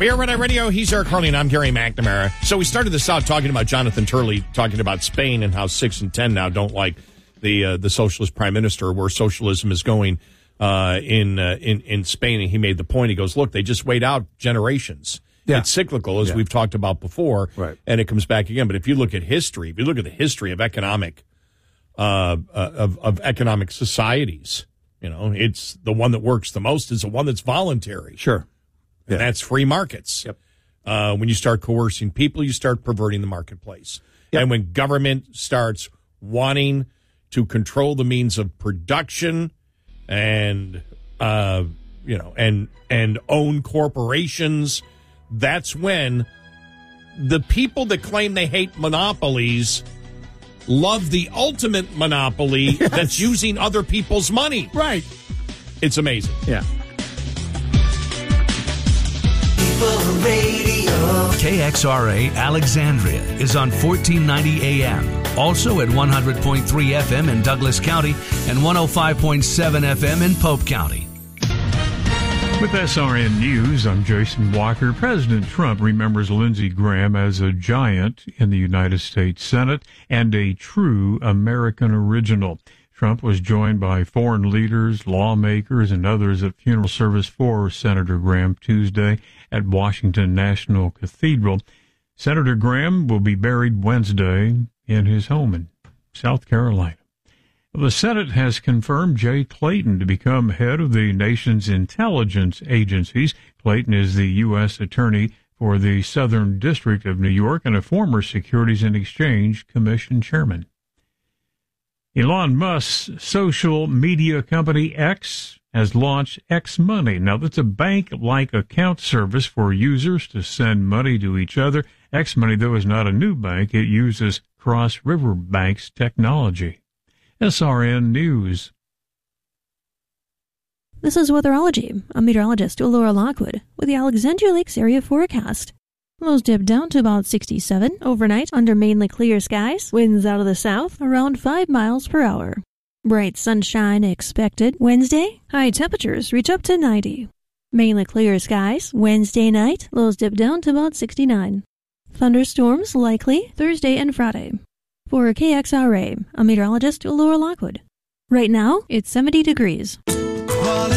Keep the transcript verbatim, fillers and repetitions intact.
Beer Red Eye Radio, he's Eric Harley, and I'm Gary McNamara. So we started this out talking about Jonathan Turley, talking about Spain and how six and ten now don't like the uh, the socialist prime minister, where socialism is going uh, in, uh, in in Spain. And he made the point. He goes, look, they just wait out generations. Yeah. It's cyclical, as yeah. we've talked about before, right. and it comes back again. But if you look at history, if you look at the history of economic uh, uh, of, of economic societies, you know, it's the one that works the most is the one that's voluntary. Sure. And yeah. that's free markets. Yep. Uh, when you start coercing people, you start perverting the marketplace. Yep. And when government starts wanting to control the means of production and, uh, you know, and and own corporations, that's when the people that claim they hate monopolies love the ultimate monopoly yes. that's using other people's money. Right. It's amazing. Yeah. K X R A Alexandria is on fourteen ninety A M. Also at one hundred point three F M in Douglas County and one oh five point seven F M in Pope County. With S R N News, I'm Jason Walker. President Trump remembers Lindsey Graham as a giant in the United States Senate and a true American original. Trump was joined by foreign leaders, lawmakers, and others at funeral service for Senator Graham Tuesday at Washington National Cathedral. Senator Graham will be buried Wednesday in his home in South Carolina. The Senate has confirmed Jay Clayton to become head of the nation's intelligence agencies. Clayton is the U S attorney for the Southern District of New York and a former Securities and Exchange Commission chairman. Elon Musk's social media company X has launched X Money. Now, that's a bank-like account service for users to send money to each other. X Money, though, is not a new bank. It uses Cross River Bank's technology. S R N News. This is Weatherology. I'm meteorologist Laura Lockwood with the Alexandria Lakes area forecast. Lows dip down to about sixty-seven overnight under mainly clear skies. Winds out of the south around five miles per hour. Bright sunshine expected Wednesday. High temperatures reach up to ninety. Mainly clear skies Wednesday night. Lows dip down to about sixty-nine. Thunderstorms likely Thursday and Friday. For K X R A, I'm meteorologist Laura Lockwood. Right now, it's seventy degrees.